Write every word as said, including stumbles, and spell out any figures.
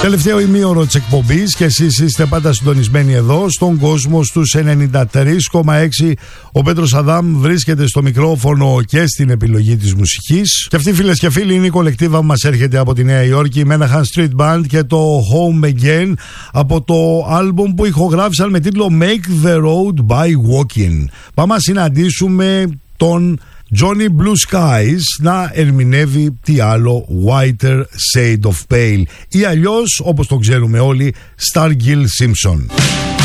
Τελευταίο ημίωρο της εκπομπής και εσείς είστε πάντα συντονισμένοι εδώ στον κόσμο στους ενενήντα τρία κόμμα έξι. Ο Πέτρος Αδάμ βρίσκεται στο μικρόφωνο και στην επιλογή της μουσικής. Και αυτή, φίλες και φίλοι, είναι η κολεκτίβα που μας έρχεται από τη Νέα Υόρκη, η Menahan Street Band και το Home Again από το άλμπουμ που ηχογράφησαν με τίτλο Make the Road by Walking. Πάμε να συναντήσουμε τον Johnny Blue Skies να ερμηνεύει τι άλλο, Whiter Shade of Pale ή αλλιώς, όπως το ξέρουμε όλοι, Stargill Simpson.